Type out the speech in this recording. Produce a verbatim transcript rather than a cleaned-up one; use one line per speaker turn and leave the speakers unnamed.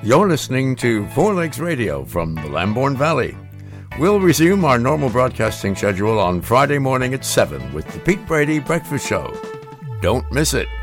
You're listening to Four Legs Radio from the Lambourne Valley. We'll resume our normal broadcasting schedule on Friday morning at seven with the Pete Brady Breakfast Show. Don't miss it.